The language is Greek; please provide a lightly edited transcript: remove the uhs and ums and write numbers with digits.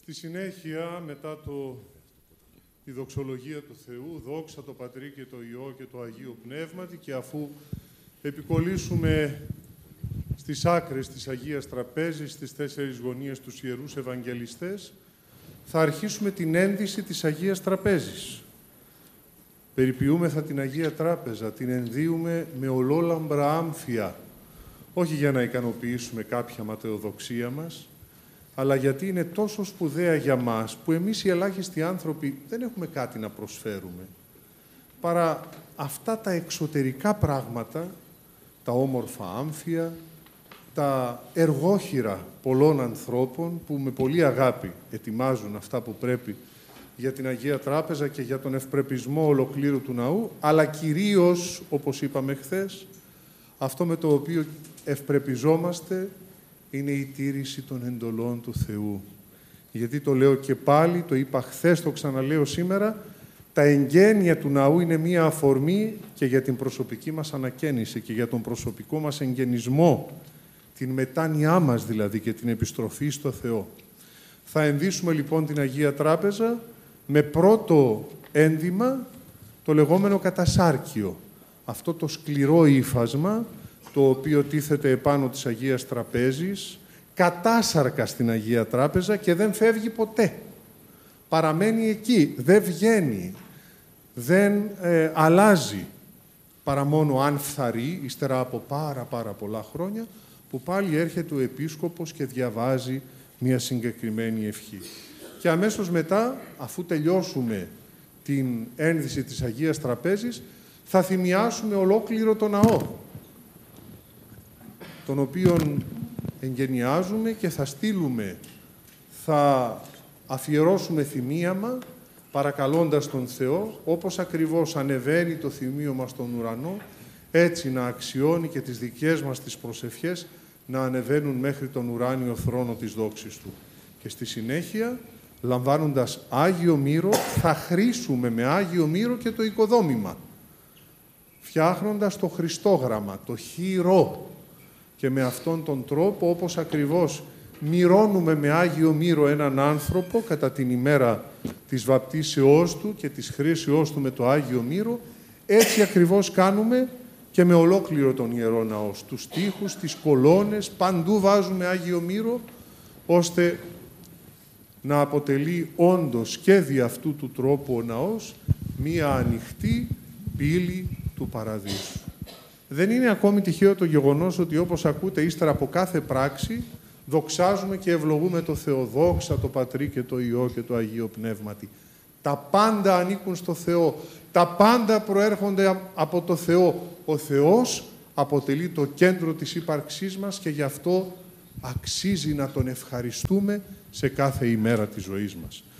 Στη συνέχεια, μετά τη δοξολογία του Θεού, δόξα το Πατρί και το Υιό και το Αγίο Πνεύματι, και αφού επικολλήσουμε στις άκρες της Αγίας Τραπέζης, στις 4 γωνίες τους Ιερούς Ευαγγελιστές, θα αρχίσουμε την ένδυση της Αγίας Τραπέζης. Περιποιούμεθα την Αγία Τράπεζα, την ενδύουμε με ολόλαμπρα άμφια, όχι για να ικανοποιήσουμε κάποια ματαιοδοξία μας, αλλά γιατί είναι τόσο σπουδαία για μας, που εμείς οι ελάχιστοι άνθρωποι δεν έχουμε κάτι να προσφέρουμε, παρά αυτά τα εξωτερικά πράγματα, τα όμορφα άμφια, τα εργόχειρα πολλών ανθρώπων, που με πολλή αγάπη ετοιμάζουν αυτά που πρέπει για την Αγία Τράπεζα και για τον ευπρεπισμό ολοκλήρου του ναού, αλλά κυρίως, όπως είπαμε χθες, αυτό με το οποίο ευπρεπιζόμαστε είναι η τήρηση των εντολών του Θεού. Γιατί το λέω και πάλι, το είπα χθες, το ξαναλέω σήμερα, τα εγγένεια του ναού είναι μία αφορμή και για την προσωπική μας ανακαίνιση και για τον προσωπικό μας εγγενισμό, την μετάνοιά μας δηλαδή και την επιστροφή στο Θεό. Θα ενδύσουμε λοιπόν την Αγία Τράπεζα με πρώτο ένδυμα το λεγόμενο κατασάρκιο. Αυτό το σκληρό ύφασμα, το οποίο τίθεται επάνω της Αγίας Τραπέζης, κατάσαρκα στην Αγία Τράπεζα και δεν φεύγει ποτέ. Παραμένει εκεί, δεν βγαίνει, δεν αλλάζει, παρά μόνο αν φθαρεί, ύστερα από πάρα πολλά χρόνια, που πάλι έρχεται ο Επίσκοπος και διαβάζει μια συγκεκριμένη ευχή. Και αμέσως μετά, αφού τελειώσουμε την ένδυση της Αγίας Τραπέζης, θα θυμιάσουμε ολόκληρο το ναό, τον οποίον εγγενιάζουμε και θα αφιερώσουμε θυμίαμα, παρακαλώντας τον Θεό, όπως ακριβώς ανεβαίνει το θυμίωμα στον ουρανό, έτσι να αξιώνει και τις δικές μας τις προσευχές να ανεβαίνουν μέχρι τον ουράνιο θρόνο της δόξης Του. Και στη συνέχεια, λαμβάνοντας Άγιο Μύρο, θα χρήσουμε με Άγιο Μύρο και το οικοδόμημα, φτιάχνοντας το Χριστόγραμμα, το χειρό. Και με αυτόν τον τρόπο, όπως ακριβώς μυρώνουμε με Άγιο Μύρο έναν άνθρωπο κατά την ημέρα της βαπτίσεώς του και της χρήσεώς του με το Άγιο Μύρο, έτσι ακριβώς κάνουμε και με ολόκληρο τον Ιερό Ναό. Στους τοίχους, στις κολόνες, παντού βάζουμε Άγιο Μύρο, ώστε να αποτελεί όντως και δι' αυτού του τρόπου ο ναός μία ανοιχτή πύλη του Παραδείσου. Δεν είναι ακόμη τυχαίο το γεγονός ότι, όπως ακούτε, ύστερα από κάθε πράξη, δοξάζουμε και ευλογούμε το Θεό. Δόξα το Πατρί και το Υιό και το Αγίο Πνεύματι. Τα πάντα ανήκουν στο Θεό. Τα πάντα προέρχονται από το Θεό. Ο Θεός αποτελεί το κέντρο της ύπαρξής μας και γι' αυτό αξίζει να Τον ευχαριστούμε σε κάθε ημέρα της ζωής μας.